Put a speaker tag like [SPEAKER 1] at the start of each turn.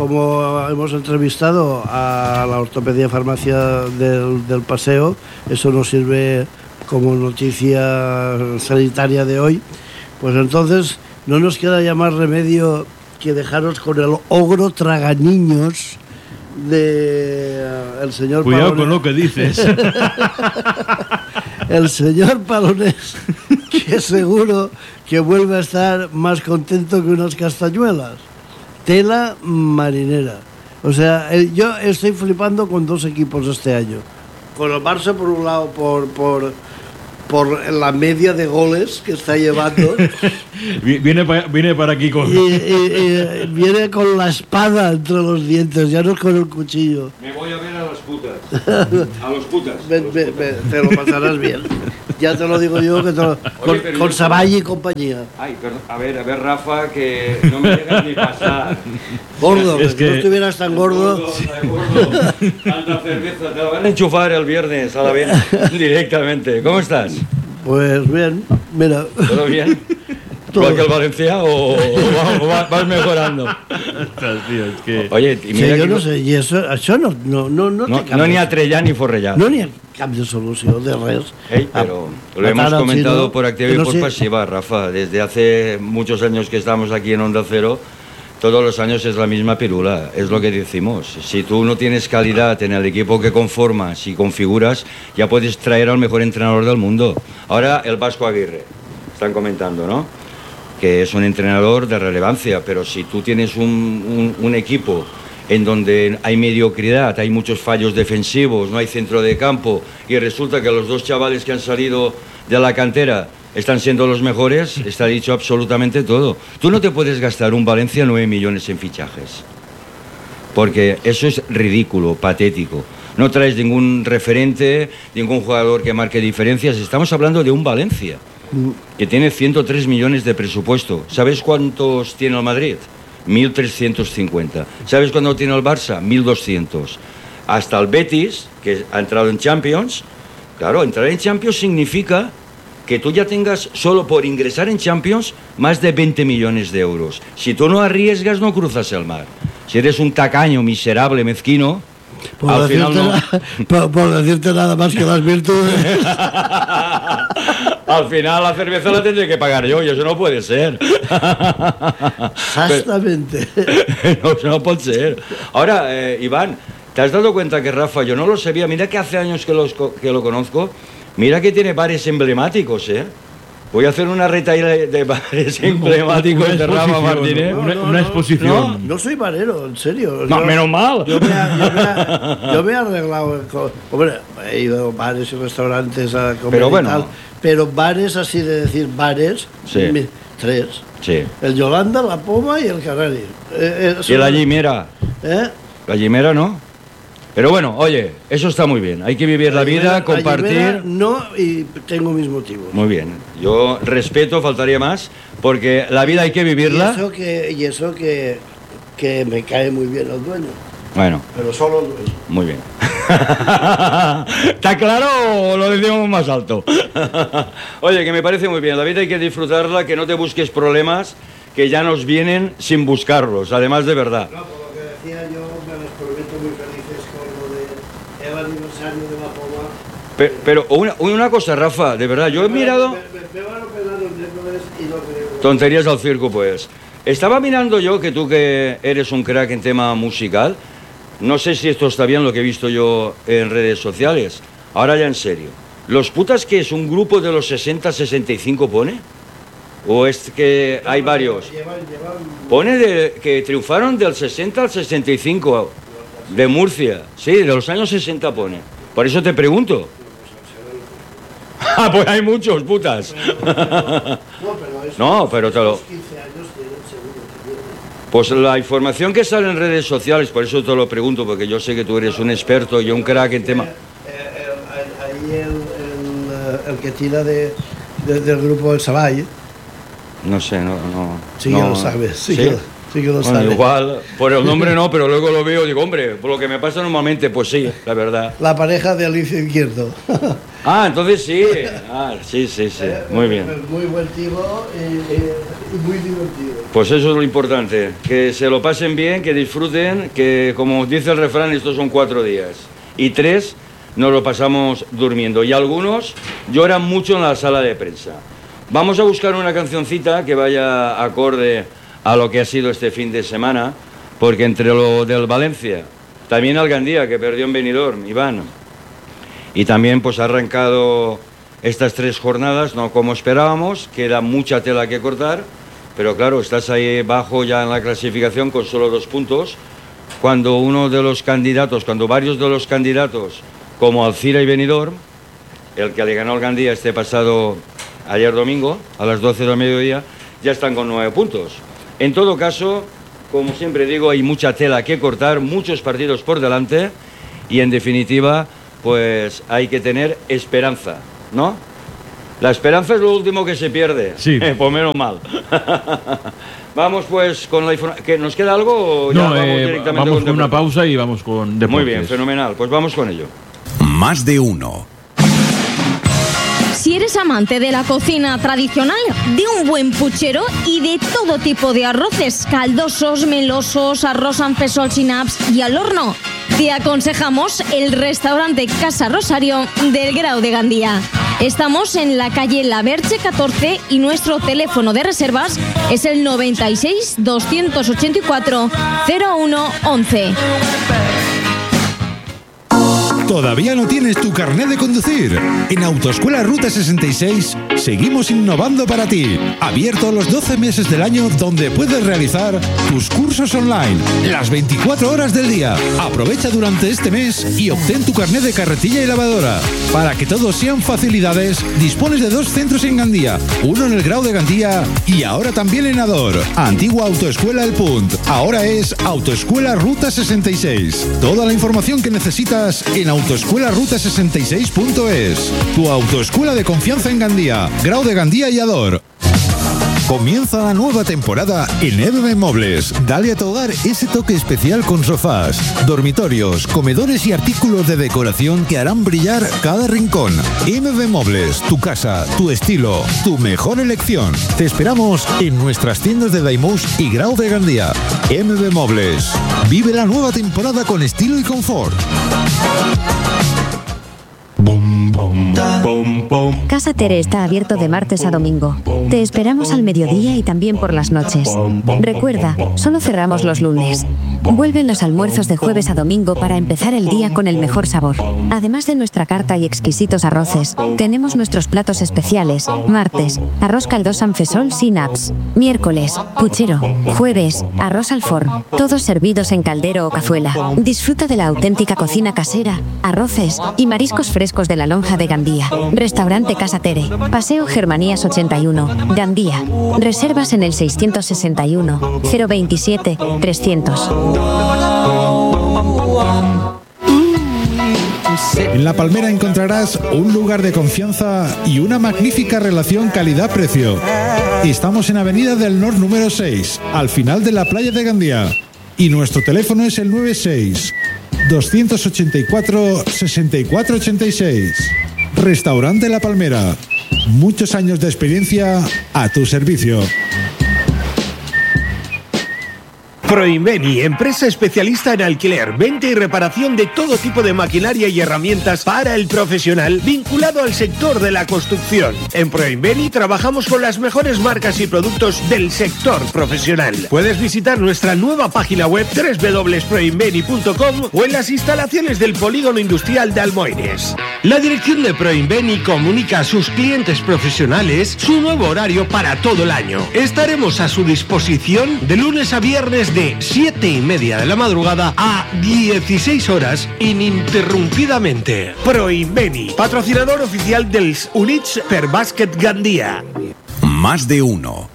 [SPEAKER 1] como hemos entrevistado a la ortopedia farmacia del Paseo, eso nos sirve como noticia sanitaria de hoy, pues entonces no nos queda ya más remedio que dejaros con el ogro traganiños de el señor
[SPEAKER 2] Cuidado
[SPEAKER 1] Palonés.
[SPEAKER 2] con lo que dices.
[SPEAKER 1] El señor Palonés, que seguro que vuelve a estar más contento que unas castañuelas. Tela marinera. O sea, yo estoy flipando con dos equipos este año. Con el Barça, por un lado, por la media de goles que está llevando.
[SPEAKER 2] Viene para aquí con...
[SPEAKER 1] y viene con la espada entre los dientes, ya no es con el cuchillo.
[SPEAKER 3] Me voy a ver a las putas. A los putas.
[SPEAKER 1] Ven, te lo pasarás bien. Ya te lo digo yo, que con Savall y compañía.
[SPEAKER 3] Ay, perdón. A ver, Rafa, que no me dejas ni pasar.
[SPEAKER 1] Gordo,
[SPEAKER 2] Es que
[SPEAKER 1] no estuvieras tan gordo.
[SPEAKER 3] Tanta cerveza. Te la van a enchufar el viernes a la vez directamente. ¿Cómo estás?
[SPEAKER 1] Pues bien, mira.
[SPEAKER 3] ¿Todo bien? ¿Igual que el Valencia o vas mejorando?
[SPEAKER 2] Tío, es que...
[SPEAKER 3] Oye, y mira
[SPEAKER 1] Sí, yo
[SPEAKER 3] que
[SPEAKER 1] no sé, y eso no te
[SPEAKER 3] no ni a Trellà ni Forrellà.
[SPEAKER 1] No n'hi ha cap de solució de res.
[SPEAKER 3] Pero lo hemos
[SPEAKER 1] matar al
[SPEAKER 3] comentado
[SPEAKER 1] chino,
[SPEAKER 3] por activa
[SPEAKER 1] que
[SPEAKER 3] y
[SPEAKER 1] no
[SPEAKER 3] por
[SPEAKER 1] sé-
[SPEAKER 3] pasiva, Rafa. Desde hace muchos años que estamos aquí en Onda Cero, todos los años es la misma pirula, es lo que decimos. Si tú no tienes calidad en el equipo que conformas y configuras, ya puedes traer al mejor entrenador del mundo. Ahora el Vasco Aguirre, están comentando, ¿no? Que es un entrenador de relevancia, pero si tú tienes un equipo en donde hay mediocridad, hay muchos fallos defensivos, no hay centro de campo, y resulta que los dos chavales que han salido de la cantera están siendo los mejores, está dicho absolutamente todo. Tú no te puedes gastar un Valencia 9 millones en fichajes, porque eso es ridículo, patético. No traes ningún referente, ningún jugador que marque diferencias. Estamos hablando de un Valencia que tiene 103 millones de presupuesto. ¿Sabes cuántos tiene el Madrid? 1.350. ¿Sabes cuánto tiene el Barça? 1.200. Hasta el Betis, que ha entrado en Champions. Claro, entrar en Champions significa que tú ya tengas, solo por ingresar en Champions, más de 20 millones de euros. Si tú no arriesgas, no cruzas el mar. Si eres un tacaño, miserable, mezquino, al final no...
[SPEAKER 1] por decirte nada más que las virtudes.
[SPEAKER 3] Al final la cerveza la tendré que pagar yo, y eso no puede ser.
[SPEAKER 1] Exactamente.
[SPEAKER 3] No, eso no puede ser. Ahora, Iván, ¿te has dado cuenta que Rafa, yo no lo sabía, mira que hace años que lo conozco, mira que tiene bares emblemáticos, ¿eh? Voy a hacer una retaíla de bares emblemáticos de Rafa Martínez.
[SPEAKER 2] Una exposición.
[SPEAKER 1] No soy barero, en serio.
[SPEAKER 3] No, menos mal.
[SPEAKER 1] Yo me he arreglado. Hombre, he ido a bares y restaurantes a comer
[SPEAKER 3] Pero
[SPEAKER 1] y
[SPEAKER 3] bueno.
[SPEAKER 1] tal, pero bares, así de decir bares,
[SPEAKER 3] Sí.
[SPEAKER 1] tres.
[SPEAKER 3] Sí.
[SPEAKER 1] El Yolanda, la Poma y el Canari.
[SPEAKER 3] Y la Jimera.
[SPEAKER 1] ¿Eh?
[SPEAKER 3] La Jimera no. Pero bueno, oye, eso está muy bien. Hay que vivir la vida,
[SPEAKER 1] Jimera-
[SPEAKER 3] compartir.
[SPEAKER 1] Jimera no, y tengo mis motivos.
[SPEAKER 3] Muy bien. Yo respeto, faltaría más, porque la vida hay que vivirla.
[SPEAKER 1] Y eso que me cae muy bien el dueño,
[SPEAKER 3] Bueno,
[SPEAKER 1] pero solo el dueño.
[SPEAKER 3] muy bien. ¿Está claro o lo decimos más alto? Oye, que me parece muy bien. La vida hay que disfrutarla, que no te busques problemas que ya nos vienen sin buscarlos, además de verdad.
[SPEAKER 1] No, por lo que decía yo, me los prometo muy felices con lo de el aniversario de la Poma.
[SPEAKER 3] Pero una cosa, Rafa, de verdad, yo he mirado...
[SPEAKER 1] Me van a operar los miércoles y no creo.
[SPEAKER 3] Tonterías al circo, pues. Estaba mirando yo, que tú que eres un crack en tema musical, no sé si esto está bien lo que he visto yo en redes sociales. Ahora ya en serio. ¿Los Putas, que es un grupo de los 60-65 pone? ¿O es que hay varios? Pone que triunfaron del 60 al 65 de Murcia. Sí, de los años 60 pone. Por eso te pregunto. Ah, pues hay muchos, putas. No, pero te lo...
[SPEAKER 1] 15 años tienen seguro que tienen.
[SPEAKER 3] Pues la información que sale en redes sociales, por eso te lo pregunto, porque yo sé que tú eres un experto y un crack en tema...
[SPEAKER 1] Ahí el que tira del grupo del Savall.
[SPEAKER 3] No sé, no...
[SPEAKER 1] Sí,
[SPEAKER 3] no,
[SPEAKER 1] ya lo sabes. Sí,
[SPEAKER 3] ¿sí?
[SPEAKER 1] Sí que lo
[SPEAKER 3] Bueno,
[SPEAKER 1] sabe.
[SPEAKER 3] igual, por el nombre no, pero luego lo veo y digo, hombre, por lo que me pasa normalmente, pues sí, la verdad.
[SPEAKER 1] La pareja de Alicia Izquierdo.
[SPEAKER 3] Ah, entonces sí. Ah, sí, muy bien.
[SPEAKER 1] Muy buen tipo y muy divertido.
[SPEAKER 3] Pues eso es lo importante, que se lo pasen bien, que disfruten, que como dice el refrán, estos son 4 días. Y 3 nos lo pasamos durmiendo. Y algunos lloran mucho en la sala de prensa. Vamos a buscar una cancioncita que vaya acorde a lo que ha sido este fin de semana, porque entre lo del Valencia, también al Gandía, que perdió en Benidorm, Iván, y también pues ha arrancado estas 3 jornadas, no como esperábamos, queda mucha tela que cortar, pero claro, estás ahí bajo ya en la clasificación con solo 2 puntos, cuando varios de los candidatos, como Alcira y Benidorm, el que le ganó al Gandía este pasado ayer domingo, a las 12 del mediodía, ya están con 9 puntos. En todo caso, como siempre digo, hay mucha tela que cortar, muchos partidos por delante y en definitiva, pues hay que tener esperanza, ¿no? La esperanza es lo último que se pierde.
[SPEAKER 2] Sí.
[SPEAKER 3] Pues menos mal. Vamos pues con la información. ¿Nos queda algo o ya
[SPEAKER 2] No,
[SPEAKER 3] vamos directamente
[SPEAKER 2] vamos con una
[SPEAKER 3] deportes?
[SPEAKER 2] pausa y vamos con deportes.
[SPEAKER 3] Muy bien, fenomenal. Pues vamos con ello.
[SPEAKER 4] Más de uno.
[SPEAKER 5] Si eres amante de la cocina tradicional, de un buen puchero y de todo tipo de arroces, caldosos, melosos, arroz anfesol sin apps y al horno, te aconsejamos el restaurante Casa Rosario del Grau de Gandía. Estamos en la calle La Verge 14 y nuestro teléfono de reservas es el 96 284 0111.
[SPEAKER 6] ¿Todavía no tienes tu carnet de conducir? En Autoescuela Ruta 66 seguimos innovando para ti. Abierto los 12 meses del año donde puedes realizar tus cursos online las 24 horas del día. Aprovecha durante este mes y obtén tu carnet de carretilla y lavadora. Para que todos sean facilidades, dispones de 2 centros en Gandía, uno en el Grau de Gandía y ahora también en Ador. Antigua Autoescuela El Punt, ahora es Autoescuela Ruta 66. Toda la información que necesitas en autoescuelaruta66.es. Tu autoescuela de confianza en Gandía, Grau de Gandía y Ador. Comienza la nueva temporada en EBB Mobles. Dale a tu hogar ese toque especial con sofás, dormitorios, comedores y artículos de decoración que harán brillar cada rincón. EBB Mobles, tu casa, tu estilo, tu mejor elección. Te esperamos en nuestras tiendas de Daimús y Grau de Gandía. EBB Mobles. Vive la nueva temporada con estilo y confort.
[SPEAKER 7] Casa Tere está abierto de martes a domingo. Te esperamos al mediodía y también por las noches. Recuerda, solo cerramos los lunes. Vuelven los almuerzos de jueves a domingo para empezar el día con el mejor sabor. Además de nuestra carta y exquisitos arroces, tenemos nuestros platos especiales. Martes, arroz caldoso anfesol sin apps. Miércoles, puchero. Jueves, arroz al forn. Todos servidos en caldero o cazuela. Disfruta de la auténtica cocina casera, arroces y mariscos frescos de la Lonja de Gandía. Restaurante Casa Tere, Paseo Germanías 81, Gandía. Reservas en el 661 027 300.
[SPEAKER 6] En La Palmera encontrarás un lugar de confianza y una magnífica relación calidad-precio. Estamos en Avenida del Nor número 6, al final de la playa de Gandía. Y nuestro teléfono es el 96 284 6486. Restaurante La Palmera. Muchos años de experiencia a tu servicio.
[SPEAKER 8] Proinveni, empresa especialista en alquiler, venta y reparación de todo tipo de maquinaria y herramientas para el profesional vinculado al sector de la construcción. En Proinveni trabajamos con las mejores marcas y productos del sector profesional. Puedes visitar nuestra nueva página web www.proinveni.com o en las instalaciones del Polígono Industrial de Almoines. La dirección de Proinveni comunica a sus clientes profesionales su nuevo horario para todo el año. Estaremos a su disposición de lunes a viernes de 7:30 de la madrugada a 16 horas ininterrumpidamente. Proinveni, patrocinador oficial del Units per Bàsquet Gandía.
[SPEAKER 4] Más de uno.